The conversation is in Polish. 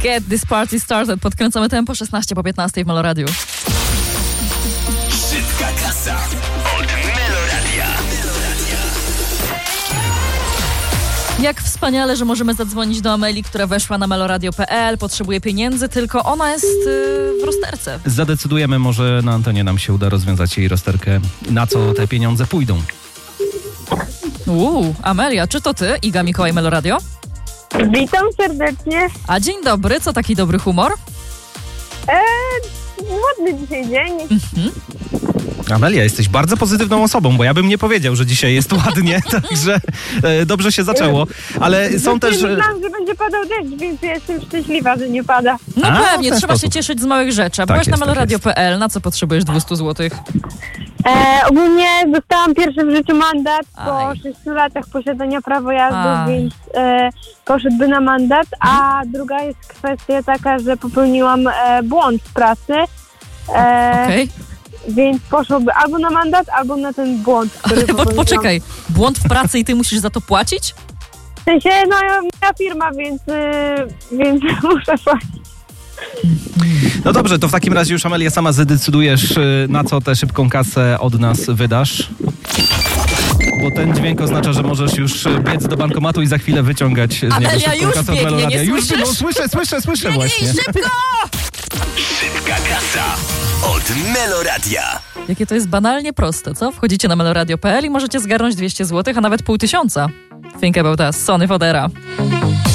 Get this party started. Podkręcamy tempo 16 po 15 w Meloradiu. Szybka kasa od Meloradia. Jak wspaniale, że możemy zadzwonić do Ameli, która weszła na meloradio.pl. Potrzebuje pieniędzy, tylko ona jest w rozterce. Zadecydujemy, może na antenie nam się uda rozwiązać jej rozterkę. Na co te pieniądze pójdą? Amelia, czy to ty, Iga Mikołaj Meloradio? Witam serdecznie. A dzień dobry, co taki dobry humor? Ładny dzisiaj dzień. Amelia, jesteś bardzo pozytywną osobą, bo ja bym nie powiedział, że dzisiaj jest ładnie, także dobrze się zaczęło, ale są też... Myślałam, że będzie padał deszcz, więc ja jestem szczęśliwa, że nie pada. No pewnie, w ten trzeba się sposób cieszyć z małych rzeczy. A Tak byłaś jest, na meloradio.pl, na co potrzebujesz 200 zł? Ogólnie dostałam pierwszy w życiu mandat po Aj. 6 latach posiadania prawa jazdy, Aj. więc poszedłby na mandat, a druga jest kwestia taka, że popełniłam błąd w pracy, Okej. więc poszłoby albo na mandat, albo na ten błąd, który popełniłam. Poczekaj, błąd w pracy i ty musisz za to płacić? W sensie, no moja firma, więc muszę płacić. No dobrze, to w takim razie już Amelia sama zadecydujesz, na co tę szybką kasę od nas wydasz. Bo ten dźwięk oznacza, że możesz już biec do bankomatu i za chwilę wyciągać z niego Amelia szybką już kasę od biegnie, Meloradia. nie Już, słyszysz? no, słyszę właśnie. Szybko! Szybka kasa od Meloradia. Jakie to jest banalnie proste, co? Wchodzicie na meloradio.pl i możecie zgarnąć 200 zł, a nawet 500. Think about us. Sonny Fodera.